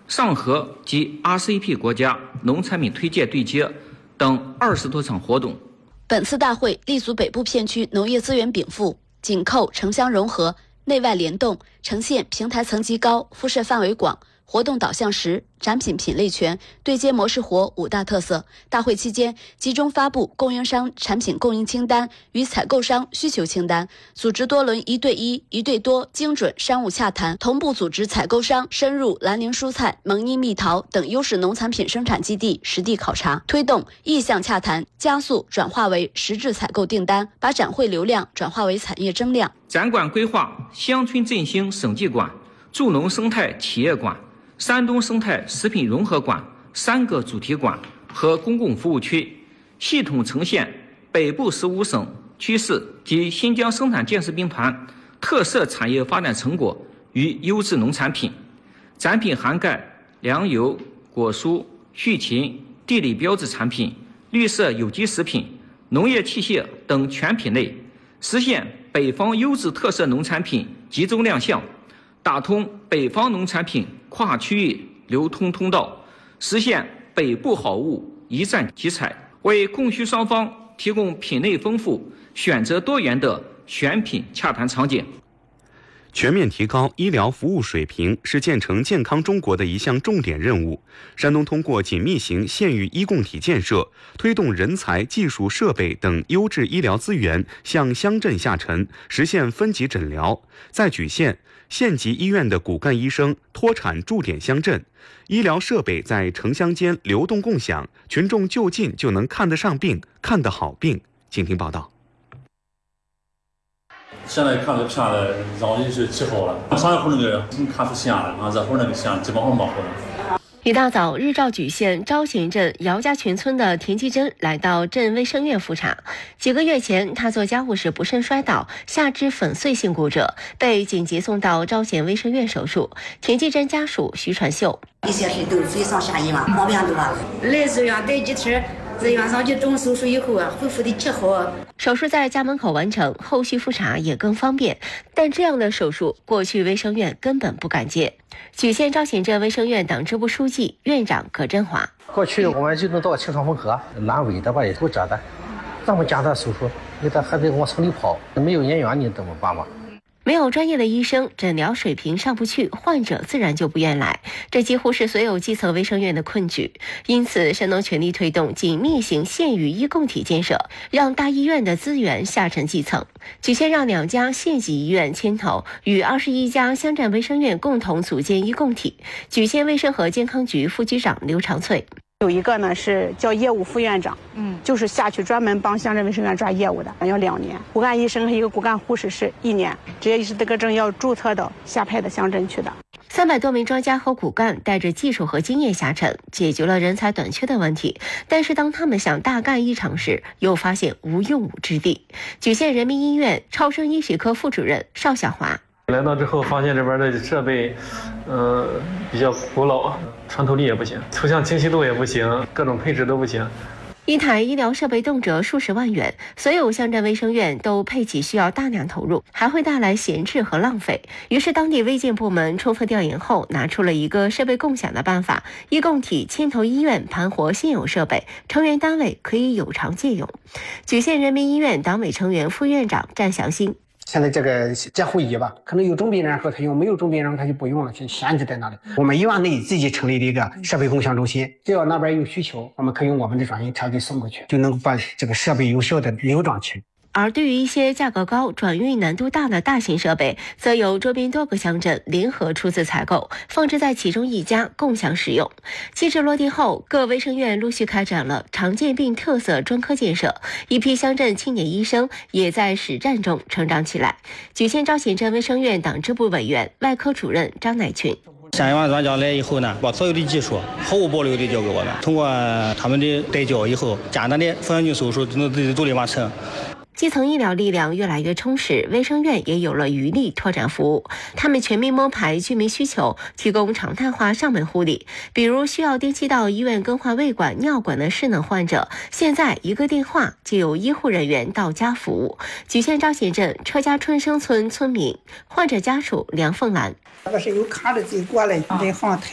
上合及 RCEP 国家农产品推介对接等20多场活动。 本次大会立足北部片区农业资源禀赋、紧扣城乡融合、内外联动，呈现平台层级高、辐射范围广、活动导向实、产品品类全、对接模式活5大特色。大会期间，集中发布供应商产品供应清单与采购商需求清单，组织多轮1对1、1对多精准商务洽谈，同步组织采购商深入兰陵蔬菜、蒙阴蜜桃等优势农产品生产基地实地考察，推动意向洽谈加速转化为实质采购订单，把展会流量转化为产业增量。 展馆规划乡村振兴省际馆、助农生态企业馆、山东生态食品融合馆3个主题馆和公共服务区，系统呈现北部15省趋势及新疆生产建设兵团特色产业发展成果与优质农产品。展品涵盖粮油、果蔬、畜禽、地理标志产品、绿色有机食品、农业器械等全品类，实现北方优质特色农产品集中亮相，打通北方农产品跨区域流通通道，实现北部好物一站即采，为供需双方提供品类丰富、选择多元的选品洽谈场景。 全面提高医疗服务水平是建成健康中国的一项重点任务。山东通过紧密型县域医共体建设，推动人才、技术、设备等优质医疗资源向乡镇下沉，实现分级诊疗。在莒县，县级医院的骨干医生脱产驻点乡镇，医疗设备在城乡间流动共享，群众就近就能看得上病、看得好病。请听报道。 现在看这片子，然后就是气候了，上一会儿那个看出线了，啊，这会儿那个线基本上模糊了。 一大早，日照莒县招贤镇姚家群村的田继珍来到镇卫生院复查。几个月前，他做家务时不慎摔倒，下肢粉碎性骨折，被紧急送到招贤卫生院手术。田继珍家属徐传秀： 一些是都非常下医院，毛病多，来医院待几天。在院上就动手术以后恢复的极好。 手术在家门口完成，后续复查也更方便。但这样的手术，过去卫生院根本不敢接。莒县招贤镇卫生院党支部书记、院长葛振华： 过去我们就能到青双缝合，阑尾的吧也骨折的，这么简单手术，你这还得往城里跑，没有人员你怎么办嘛？ 没有专业的医生，诊疗水平上不去，患者自然就不愿来，这几乎是所有基层卫生院的困局。因此，山东全力推动紧密型县域医共体建设，让大医院的资源下沉基层。莒县让2家县级医院牵头，与21家乡镇卫生院共同组建医共体。莒县卫生和健康局副局长刘长翠： 有一个呢是叫业务副院长，就是下去专门帮乡镇卫生院抓业务的，要2年。骨干医生和一个骨干护士是1年，职业医师资格证要注册到下派的乡镇去的。 300多名专家和骨干带着技术和经验下沉，解决了人才短缺的问题。但是当他们想大干一场时，又发现无用武之地。莒县人民医院超声医学科副主任邵小华： 来到之后，发现这边的设备，比较古老，穿透力也不行，图像清晰度也不行，各种配置都不行。 一台医疗设备动辄数十万元，所有乡镇卫生院都配给需要大量投入，还会带来闲置和浪费。于是当地卫健部门充分调研后，拿出了一个设备共享的办法，医共体牵头医院盘活现有设备，成员单位可以有偿借用。莒县人民医院党委成员、副院长占祥兴： 现在这个监护仪吧，可能有重病人和他用，没有重病人他就不用了，就闲置在那里。我们医院内自己成立了一个设备共享中心，只要那边有需求，我们可以用我们的专业车给送过去，就能把这个设备有效的流转起来。 而对于一些价格高、转运难度大的大型设备，则由周边多个乡镇联合出资采购，放置在其中一家共享使用。机制落地后，各卫生院陆续开展了常见病特色专科建设，一批乡镇青年医生也在实战中成长起来。莒县招贤镇卫生院党支部委员、外科主任张乃群： 相关专家来以后呢，把所有的技术毫无保留的交给我们，通过他们的带教以后，简单的腹腔镜手术都能自己独立完成。 基层医疗力量越来越充实，卫生院也有了余力拓展服务。他们全面摸排居民需求，提供常态化上门护理。比如需要定期到医院更换胃管、尿管的失能患者，现在一个电话就有医护人员到家服务。莒县招贤镇车家春生村村民患者家属梁凤兰： 这个是有卡的自己过来，这放